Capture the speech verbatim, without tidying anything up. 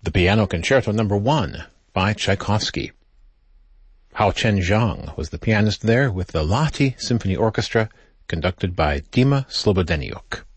the Piano Concerto Number One by Tchaikovsky. Hao Chen-zhang was the pianist there with the Lahti Symphony Orchestra, conducted by Dima Slobodeniuk.